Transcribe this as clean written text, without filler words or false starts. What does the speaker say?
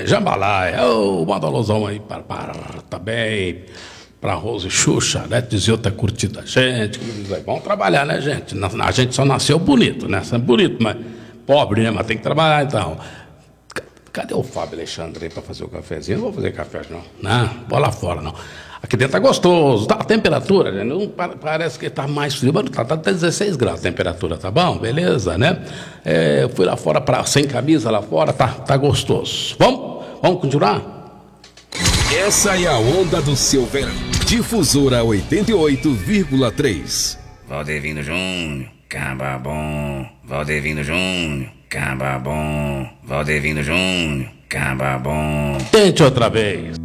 Jambalaya, manda alusão aí também pra Rose Xuxa, né? Dizia outra curtida, gente, vamos trabalhar, né, gente? A gente só nasceu bonito, né? Bonito, mas pobre, né? Mas tem que trabalhar, então. Cadê o Fábio Alexandre aí pra fazer o cafezinho? Não vou fazer café, não. Não, bola fora, não. Aqui dentro tá gostoso, tá a temperatura, né? Não, parece que tá mais frio, mas tá até 16 graus a temperatura, tá bom? Beleza, né? Eu fui lá fora, sem camisa lá fora, tá gostoso. Vamos continuar? Essa é a onda do seu verão. Difusora 88,3. Valdevino Júnior, caba bom. Valdevino Júnior, caba bom. Valdevino Júnior, caba bom. Tente outra vez.